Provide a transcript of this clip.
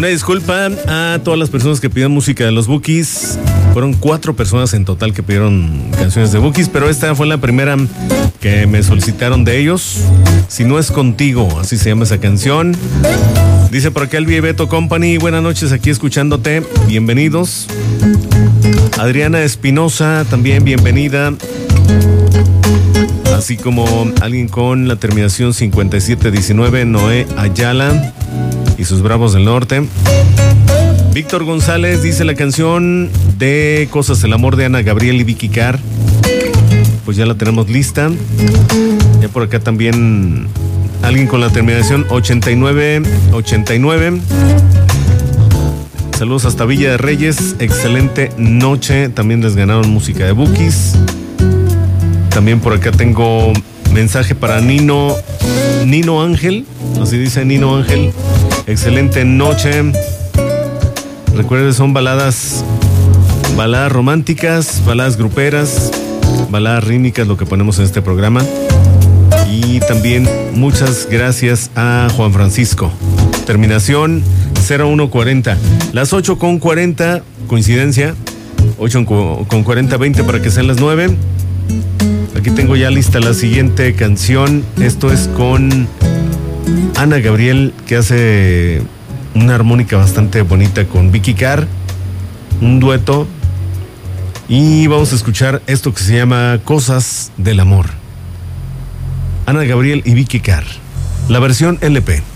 Una disculpa a todas las personas que pidieron música de los Bukis. Fueron 4 personas en total que pidieron canciones de Bukis, pero esta fue la primera que me solicitaron de ellos. Si no es contigo, así se llama esa canción. Dice por acá el Beto Company, buenas noches, aquí escuchándote, bienvenidos. Adriana Espinosa, también bienvenida. Así como alguien con la terminación 5719, Noé Ayala y sus Bravos del Norte. Víctor González dice la canción de Cosas del Amor de Ana Gabriel y Vicky Carr. Pues ya la tenemos lista. Ya por acá también alguien con la terminación 8989. Saludos hasta Villa de Reyes. Excelente noche. También les ganaron música de Bukis. También por acá tengo mensaje para Nino Ángel. Así dice Nino Ángel. Excelente noche. Recuerden, son baladas románticas, baladas gruperas, baladas rítmicas, lo que ponemos en este programa. Y también muchas gracias a Juan Francisco. Terminación 0140. Las 8:40, coincidencia. 8:40, 20 para que sean las 9. Aquí tengo ya lista la siguiente canción. Esto es con Ana Gabriel, que hace una armónica bastante bonita con Vicky Carr, un dueto. Y vamos a escuchar esto que se llama Cosas del Amor. Ana Gabriel y Vicky Carr, la versión LP.